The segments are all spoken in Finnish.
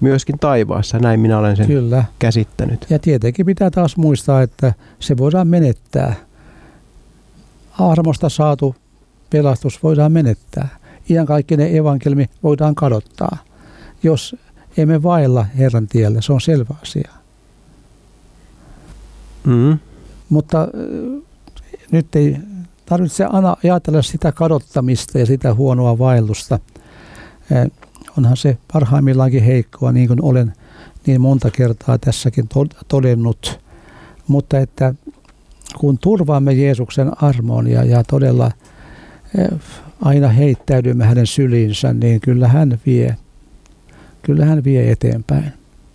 myöskin taivaassa. Näin minä olen sen käsittänyt. Ja tietenkin pitää taas muistaa, että se voidaan menettää. Armosta saatu pelastus voidaan menettää. Iankaikkinen evankeliumi voidaan kadottaa, jos emme vailla Herran tiellä. Se on selvä asia. Mutta nyt ei tarvitse aina ajatella sitä kadottamista ja sitä huonoa vaellusta. Onhan se parhaimmillaankin heikkoa, niin kuin olen niin monta kertaa tässäkin todennut. Mutta että kun turvaamme Jeesuksen armoon ja todella aina heittäydymme hänen syliinsä, niin kyllä hän vie eteenpäin.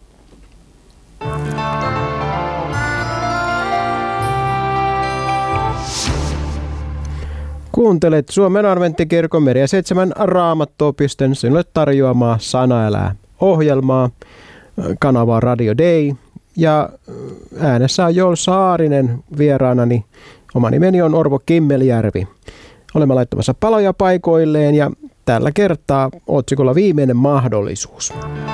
Kuuntelet Suomen Adventtikirkon Media 7 Raamattuopiston sinulle tarjoamaa Sana elää -ohjelmaa, kanavaa Radio Day, ja äänessä on Joel Saarinen vieraanani. Oma nimeni on Orvo Kimmeljärvi. Olemme laittamassa paloja paikoilleen ja tällä kertaa otsikolla Viimeinen mahdollisuus.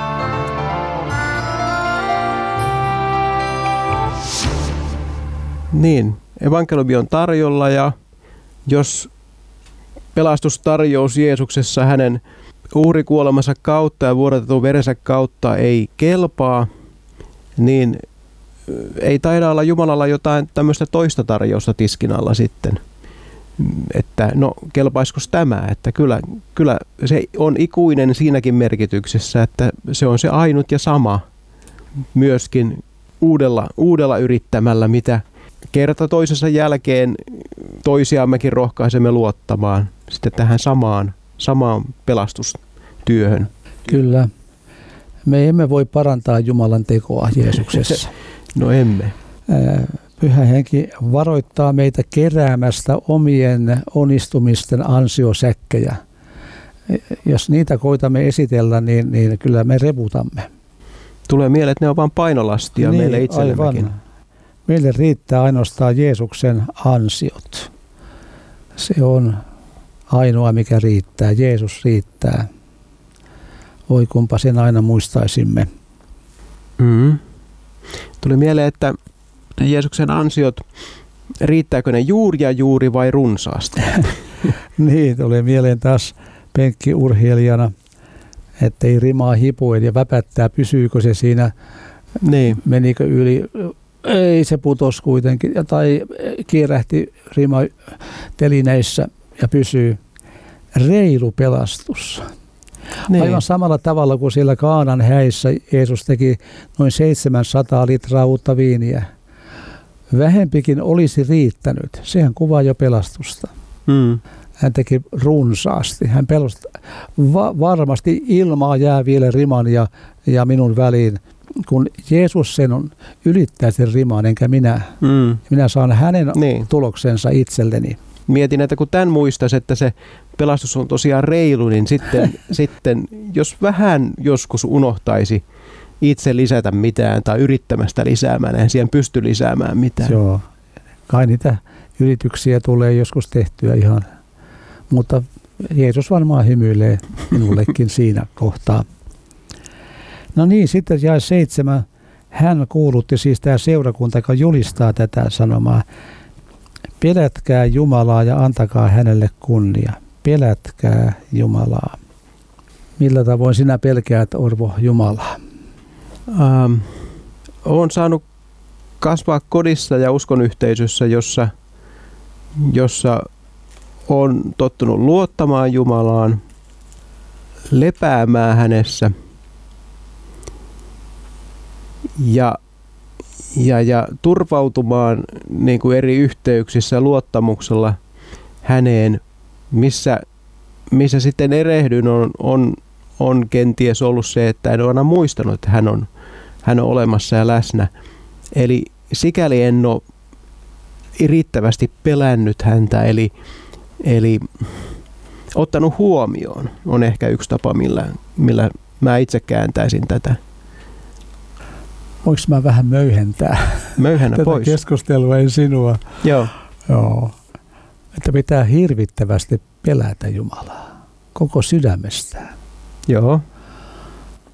Niin, evankeliumi on tarjolla, ja jos pelastustarjous Jeesuksessa hänen uhrikuolemansa kautta ja vuodatetun verensä kautta ei kelpaa, niin ei taida olla Jumalalla jotain tämmöistä toista tarjousta tiskin alla sitten. Että no, kelpaisiko tämä? Että kyllä se on ikuinen siinäkin merkityksessä, että se on se ainut ja sama myöskin uudella yrittämällä, mitä kerta toisensa jälkeen toisiammekin rohkaisemme luottamaan sitten tähän samaan pelastustyöhön. Kyllä. Me emme voi parantaa Jumalan tekoa Jeesuksessa. No emme. Pyhä Henki varoittaa meitä keräämästä omien onnistumisten ansiosäkkejä. Jos niitä koitamme esitellä, niin kyllä me reputamme. Tulee mieleen, että ne on vain painolastia niin, meille itsellemmekin. Aivan. Meille riittää ainoastaan Jeesuksen ansiot. Se on ainoa, mikä riittää. Jeesus riittää. Oi kumpa sen aina muistaisimme. Tuli mieleen, että Jeesuksen ansiot, riittääkö ne juuri vai runsaasti? Niin, tulee mieleen taas penkkiurheilijana, ettei rimaa hipuen ja väpättää, pysyykö se siinä, niin. Menikö yli, ei se putosi kuitenkin, tai kierähti rima telineissä ja pysyy. Reilu pelastus. Niin. Aivan samalla tavalla kuin siellä Kaanan häissä Jeesus teki noin 700 litraa uutta viiniä. Vähempikin olisi riittänyt. Sehän kuvaa jo pelastusta. Hän teki runsaasti. Hän pelasti. Varmasti ilmaa jää vielä riman ja minun väliin. Kun Jeesus sen ylittää sen riman, enkä minä. Minä saan hänen tuloksensa itselleni. Mietin, että kun tämän muistaisi, että se pelastus on tosiaan reilu, niin sitten jos vähän joskus unohtaisi itse lisätä mitään tai yrittämästä lisäämään, eihän siihen pysty lisäämään mitään. Joo, kai niitä yrityksiä tulee joskus tehtyä ihan, mutta Jeesus varmaan hymyilee minullekin siinä kohtaa. No niin, sitten jae 7. Hän kuulutti, siis tämä seurakunta, joka julistaa tätä sanomaa. Pelätkää Jumalaa ja antakaa hänelle kunnia. Pelätkää Jumalaa. Millä tavoin sinä pelkäät, Orvo, Jumalaa? Olen saanut kasvaa kodissa ja uskonyyhteisössä, jossa on tottunut luottamaan Jumalaan, lepäämään hänessä ja turvautumaan niin kuin eri yhteyksissä luottamuksella häneen, missä sitten erehdyn on kenties ollut se, että en ole aina muistanut, että hän on olemassa ja läsnä. Eli sikäli en ole riittävästi pelännyt häntä, eli ottanut huomioon on ehkä yksi tapa, millä mä itse kääntäisin tätä. Voinko mä vähän möyhentää tätä pois keskustelua, ei sinua? Joo. Että pitää hirvittävästi pelätä Jumalaa koko sydämestään. Joo.